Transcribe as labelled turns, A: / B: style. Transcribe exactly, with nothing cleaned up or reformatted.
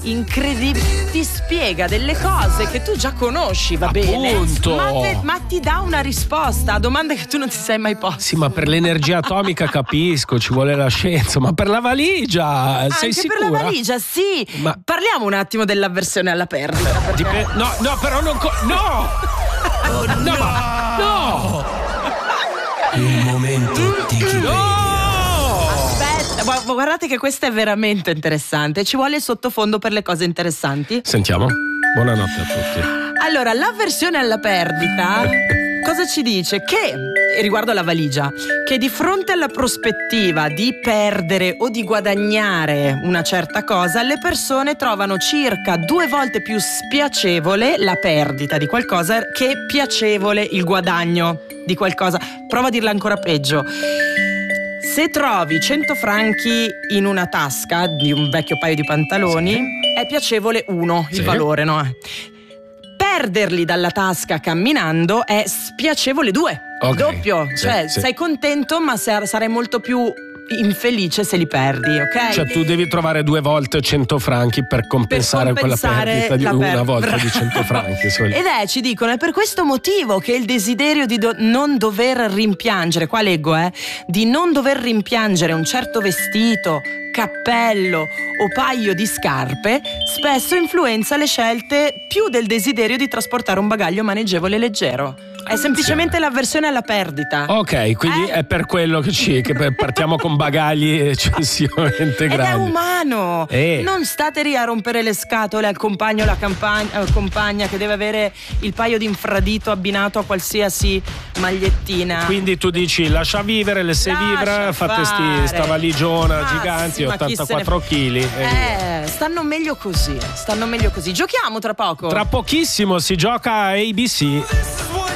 A: incredibile, ti spiega delle cose che tu già conosci, va
B: Appunto.
A: bene, ma, te, ma ti dà una risposta a domande che tu non ti sei mai posto.
B: Sì, ma per l'energia atomica capisco, ci vuole la scienza, ma per la valigia sei
A: Anche
B: sicura?
A: per la valigia, sì.
B: Ma-
A: Parliamo un attimo dell'avversione alla perdita. perché-
B: Dip- no, no, però non co- no!
C: Oh,
B: no,
C: no!
B: ma no!
C: Un momento tiki
B: No!
A: Aspetta, gu- guardate che questa è veramente interessante. Ci vuole il sottofondo per le cose interessanti.
B: Sentiamo. Buonanotte a tutti.
A: Allora, l'avversione alla perdita cosa ci dice? Che, riguardo alla valigia, che di fronte alla prospettiva di perdere o di guadagnare una certa cosa, le persone trovano circa due volte più spiacevole la perdita di qualcosa che piacevole il guadagno di qualcosa. Prova a dirla ancora peggio. Se trovi cento franchi in una tasca di un vecchio paio di pantaloni, è piacevole uno, il
B: Sì.
A: valore, no? Perderli dalla tasca camminando è spiacevole due,
B: Ok.
A: doppio.
B: Sì,
A: Cioè,
B: sì.
A: sei contento, ma sa- sarai molto più infelice se li perdi, ok?
B: Cioè tu devi trovare due volte cento franchi per compensare,
A: Per compensare
B: quella perdita di
A: la
B: una
A: per-
B: volta
A: Bravo.
B: di cento franchi. soli.
A: Ed è, ci dicono, è per questo motivo che il desiderio di do- non dover rimpiangere, qua leggo, eh, di non dover rimpiangere un certo vestito, cappello o paio di scarpe spesso influenza le scelte più del desiderio di trasportare un bagaglio maneggevole e leggero. È semplicemente l'avversione alla perdita.
B: Ok, quindi
A: Eh?
B: è per quello che ci che partiamo con bagagli eccessivamente
A: Ed è
B: grandi.
A: umano.
B: Eh.
A: Non state lì a rompere le scatole al compagno o alla campagna- alla compagna che deve avere il paio di infradito abbinato a qualsiasi magliettina.
B: Quindi tu dici lascia vivere, le se
A: Lascia
B: vivere, fate sti,
A: fare.
B: sta valigiona
A: Ma
B: giganti,
A: sì, ma chi se ne-
B: ottantaquattro chili.
A: Eh, stanno meglio così. Stanno meglio così. Giochiamo tra poco.
B: Tra pochissimo si gioca a A B C.